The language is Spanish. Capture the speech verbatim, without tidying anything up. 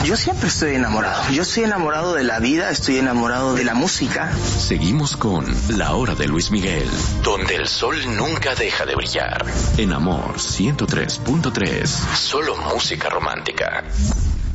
Yo siempre estoy enamorado. Yo estoy enamorado de la vida, estoy enamorado de la música. Seguimos con La Hora de Luis Miguel, donde el sol nunca deja de brillar. En Amor ciento tres punto tres, solo música romántica.